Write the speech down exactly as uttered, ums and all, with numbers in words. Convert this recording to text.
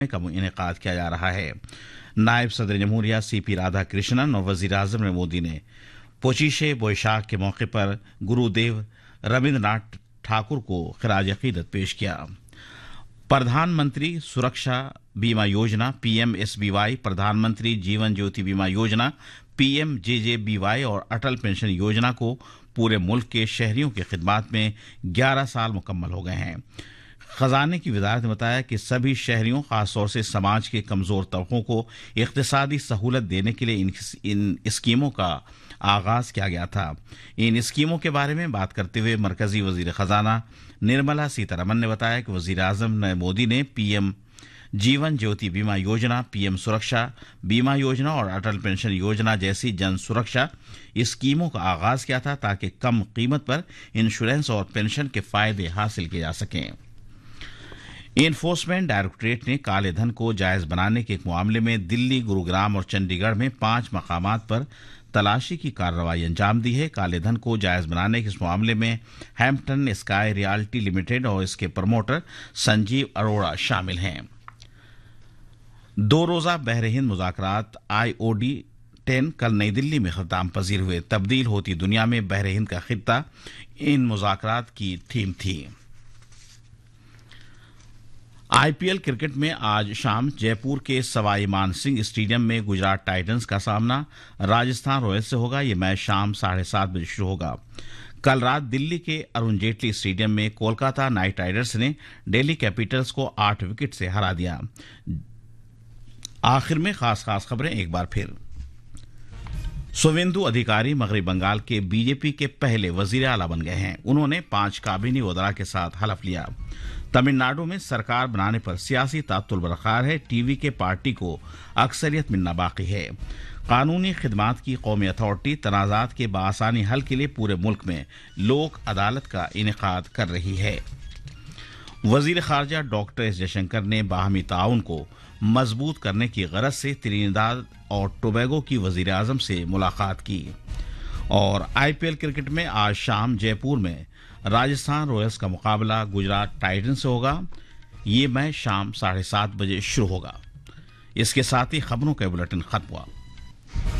का इनेकाद किया जा रहा है। नायब सदर जमहूरिया सी पी राधा कृष्णन और वजीर आजम ने मोदी ने पोचीशे बोईशाख के मौके पर गुरुदेव रविंद्रनाथ ठाकुर को खिराज अकीदत पेश किया। प्रधानमंत्री सुरक्षा बीमा योजना P M S B Y, प्रधानमंत्री जीवन ज्योति बीमा योजना पी एम जे जे बी वाई और अटल पेंशन योजना को पूरे मुल्क के शहरियों की खिदमत में ग्यारह साल मुकम्मल हो गए हैं। खजाने की वजारत ने बताया कि सभी शहरियों, खासतौर से समाज के कमजोर तबकों को इक्तिसादी सहूलत देने के लिए इन, इन स्कीमों का आगाज किया गया था। इन स्कीमों के बारे में बात करते हुए मरकजी वजीर खजाना निर्मला सीतारमन ने बताया कि वजीर आजम मोदी ने पीएम जीवन ज्योति बीमा योजना, पीएम सुरक्षा बीमा योजना और अटल पेंशन योजना जैसी जन सुरक्षा स्कीमों का आगाज किया था ताकि कम कीमत पर इंश्योरेंस और पेंशन के फायदे हासिल किए जा सकें। एनफोर्समेंट डायरेक्टरेट ने काले धन को जायज बनाने के एक मामले में दिल्ली, गुरुग्राम और चंडीगढ़ में पांच मकामात पर तलाशी की कार्रवाई अंजाम दी है। काले धन को जायज बनाने के इस मामले में हैम्पटन स्काई रियल्टी लिमिटेड और इसके प्रमोटर संजीव अरोड़ा शामिल हैं। दो रोजा बहरे हिंद मुज़ाकरात आई ओ डी टेन कल नई दिल्ली में खिताम पजीर हुए। तब्दील होती दुनिया में बहरे हिंद का खित्ता इन मुज़ाकरात की थीम थी। आई पी एल क्रिकेट में आज शाम जयपुर के सवाई मान सिंह स्टेडियम में गुजरात टाइटंस का सामना राजस्थान रॉयल्स से होगा। यह मैच शाम साढ़े सात बजे शुरू होगा। कल रात दिल्ली के अरुण जेटली स्टेडियम में कोलकाता नाइट राइडर्स ने दिल्ली कैपिटल्स को आठ विकेट से हरा दिया। आखिर में खास खास खबरें एक बार फिर। शुवेंदु अधिकारी मगरबी बंगाल के बीजेपी के पहले वजीर आला बन गए हैं। उन्होंने पांच काबीनी वज़रा के साथ हलफ लिया। तमिलनाडु में सरकार बनाने पर सियासी तातुल बरकरार है। टीवी के पार्टी को अक्सरियत मिलना बाकी है। कानूनी खिदमात की कौमी अथॉरिटी तनाज़ात के बासानी हल के लिए पूरे मुल्क में लोक अदालत का इनेकाद कर रही है। वजीर खारजा डॉक्टर एस जयशंकर ने बाहमी ताउन को मजबूत करने की गरज से त्रिनिदाद और टोबैगो की वजीर आजम से मुलाकात की। और आई पी एल क्रिकेट में आज शाम जयपुर में राजस्थान रॉयल्स का मुकाबला गुजरात टाइटंस से होगा। ये मैच शाम साढ़े सात बजे शुरू होगा। इसके साथ ही खबरों का बुलेटिन खत्म हुआ।